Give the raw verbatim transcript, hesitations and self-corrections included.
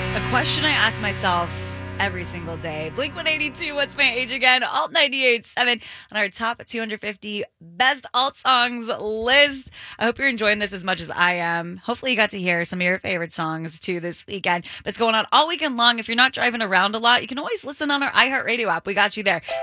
A question I ask myself every single day. Blink one eighty-two, What's My Age Again? Alt ninety-eight point seven on our top two hundred fifty best alt songs list. I hope you're enjoying this as much as I am. Hopefully you got to hear some of your favorite songs too this weekend. But it's going on all weekend long. If you're not driving around a lot, you can always listen on our iHeartRadio app. We got you there.